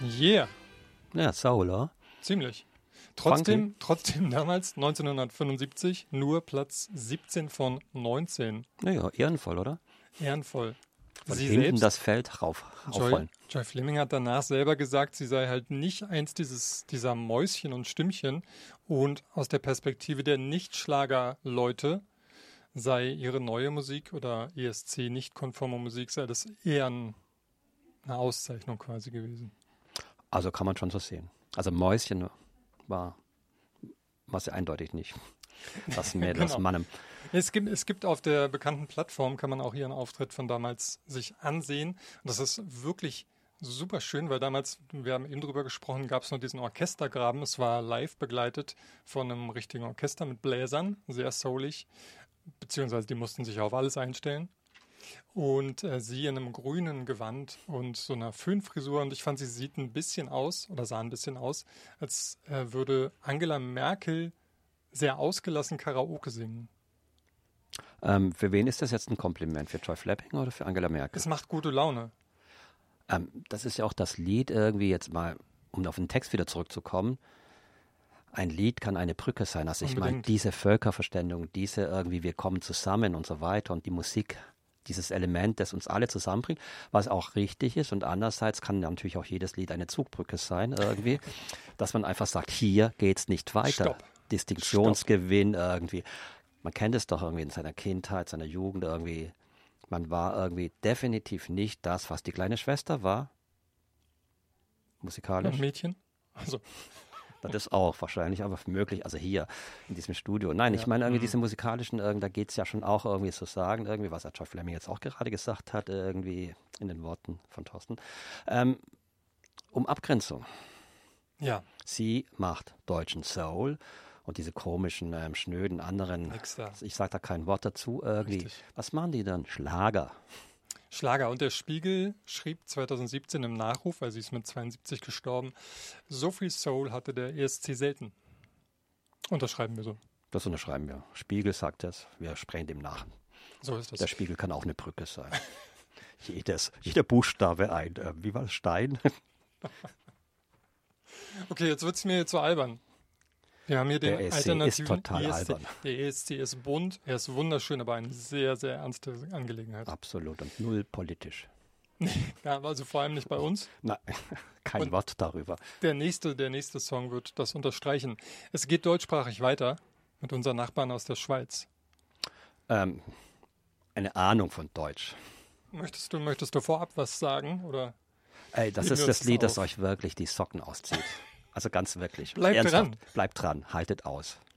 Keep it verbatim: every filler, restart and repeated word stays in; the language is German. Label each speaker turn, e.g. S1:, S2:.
S1: Yeah.
S2: Ja, Soul, oder?
S1: Ziemlich. Trotzdem, trotzdem damals, neunzehnhundertfünfundsiebzig, nur Platz siebzehn von neunzehn.
S2: Naja, ehrenvoll, oder?
S1: Ehrenvoll.
S2: Von
S1: Sie
S2: hinten
S1: selbst,
S2: das Feld rauf,
S1: Joy,
S2: aufrollen.
S1: Joy Fleming hat danach selber gesagt, sie sei halt nicht eins dieses, dieser Mäuschen und Stimmchen und aus der Perspektive der Nicht-Schlager-Leute sei ihre neue Musik oder E S C nicht-konforme Musik, sei das eher ein, eine Auszeichnung quasi gewesen.
S2: Also kann man schon so sehen. Also Mäuschen war, war sie eindeutig nicht. Das Mädel,
S1: Genau.
S2: das Mannem.
S1: Es gibt, es gibt auf der bekannten Plattform, kann man auch ihren Auftritt von damals sich ansehen. Und das ist wirklich super schön, weil damals, wir haben eben drüber gesprochen, gab es nur diesen Orchestergraben. Es war live begleitet von einem richtigen Orchester mit Bläsern, sehr soulig, beziehungsweise die mussten sich auf alles einstellen. Und äh, sie in einem grünen Gewand und so einer Föhnfrisur. Und ich fand, sie sieht ein bisschen aus, oder sah ein bisschen aus, als äh, würde Angela Merkel sehr ausgelassen Karaoke singen.
S2: Ähm, für wen ist das jetzt ein Kompliment? Für Joy Fleming oder für Angela Merkel?
S1: Es macht gute Laune.
S2: Ähm, das ist ja auch das Lied irgendwie jetzt mal, um auf den Text wieder zurückzukommen. Ein Lied kann eine Brücke sein. Also ich meine, diese Völkerverständigung, diese irgendwie, wir kommen zusammen und so weiter und die Musik, dieses Element, das uns alle zusammenbringt, was auch richtig ist. Und andererseits kann natürlich auch jedes Lied eine Zugbrücke sein irgendwie, dass man einfach sagt, hier geht's nicht weiter.
S1: Stopp.
S2: Distinktionsgewinn Stopp. Irgendwie. Man kennt es doch irgendwie in seiner Kindheit, seiner Jugend irgendwie. Man war irgendwie definitiv nicht das, was die kleine Schwester war. Musikalisch.
S1: Ein Mädchen? Also.
S2: Das ist auch wahrscheinlich, aber möglich, also hier in diesem Studio. Nein,
S1: Ja.
S2: ich meine irgendwie
S1: Mhm.
S2: diese musikalischen, da geht es ja schon auch irgendwie zu sagen, irgendwie, was Joy Fleming jetzt auch gerade gesagt hat, irgendwie in den Worten von Thorsten, ähm, um Abgrenzung.
S1: Ja.
S2: Sie macht deutschen Soul und diese komischen, ähm, schnöden anderen,
S1: Extra.
S2: ich sage da kein Wort dazu, irgendwie.
S1: Richtig.
S2: Was machen die dann? Schlager.
S1: Schlager. Und der Spiegel schrieb zweitausendsiebzehn im Nachruf, weil sie ist mit zweiundsiebzig gestorben, so viel Soul hatte der E S C selten. Unterschreiben wir so.
S2: Das unterschreiben wir. Spiegel sagt das, wir sprechen dem nach.
S1: So ist das.
S2: Der Spiegel kann auch eine Brücke sein. Jedes, jeder Buchstabe ein, äh, wie war das, Stein?
S1: Okay, jetzt wird es mir zu albern. Wir haben hier den
S2: Der E S C
S1: alternativen
S2: ist total
S1: E S C.
S2: albern.
S1: Der E S C ist bunt, er ist wunderschön, aber eine sehr, sehr ernste Angelegenheit.
S2: Absolut und null politisch.
S1: Ja, also vor allem nicht bei uns.
S2: Nein, kein
S1: Und
S2: Wort darüber.
S1: Der nächste, der nächste Song wird das unterstreichen. Es geht deutschsprachig weiter mit unseren Nachbarn aus der Schweiz.
S2: Ähm, eine Ahnung von Deutsch.
S1: Möchtest du, möchtest du vorab was sagen? Oder
S2: Ey, das
S1: heben
S2: ist
S1: wir
S2: das
S1: uns
S2: Lied,
S1: auf?
S2: das euch wirklich die Socken auszieht. Also ganz wirklich.
S1: Bleibt
S2: Ernsthaft.
S1: dran.
S2: Bleibt dran, haltet aus.